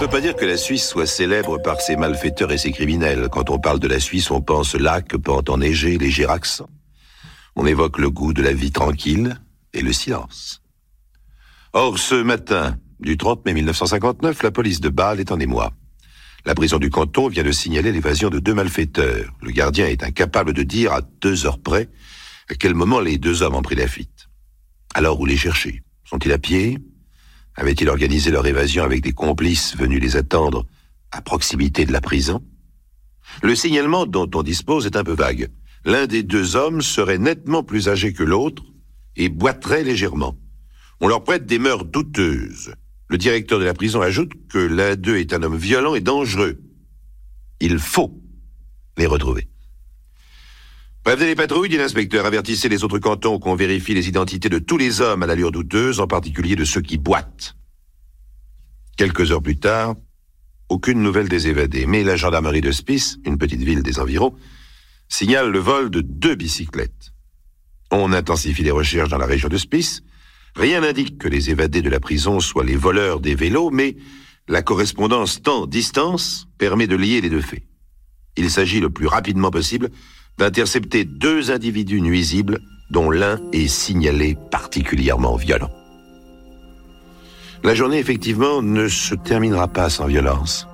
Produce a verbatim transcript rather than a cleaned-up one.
peut pas dire que la Suisse soit célèbre par ses malfaiteurs et ses criminels. Quand on parle de la Suisse, on pense lac, pente enneigée, léger accent. On évoque le goût de la vie tranquille et le silence. Or, ce matin du trente mai mille neuf cent cinquante-neuf, la police de Bâle est en émoi. La prison du canton vient de signaler l'évasion de deux malfaiteurs. Le gardien est incapable de dire à deux heures près à quel moment les deux hommes ont pris la fuite. Alors, où les chercher? Sont-ils à pied? Avaient-ils organisé leur évasion avec des complices venus les attendre à proximité de la prison? Le signalement dont on dispose est un peu vague. L'un des deux hommes serait nettement plus âgé que l'autre et boiterait légèrement. On leur prête des mœurs douteuses. Le directeur de la prison ajoute que l'un d'eux est un homme violent et dangereux. Il faut les retrouver. Prévenez les patrouilles, dit l'inspecteur. Avertissez les autres cantons qu'on vérifie les identités de tous les hommes à l'allure douteuse, en particulier de ceux qui boitent. Quelques heures plus tard, aucune nouvelle des évadés. Mais la gendarmerie de Spiš, une petite ville des environs, signale le vol de deux bicyclettes. On intensifie les recherches dans la région de Spiš. Rien n'indique que les évadés de la prison soient les voleurs des vélos, mais la correspondance temps-distance permet de lier les deux faits. Il s'agit le plus rapidement possible d'intercepter deux individus nuisibles dont l'un est signalé particulièrement violent. La journée, effectivement, ne se terminera pas sans violence.